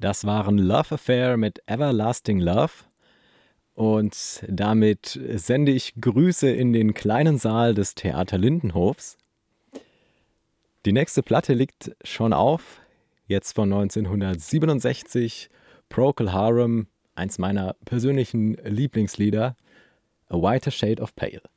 Das waren Love Affair mit Everlasting Love. Und damit sende ich Grüße in den kleinen Saal des Theater Lindenhofs. Die nächste Platte liegt schon auf, jetzt von 1967, Procol Harum, eins meiner persönlichen Lieblingslieder, A Whiter Shade of Pale.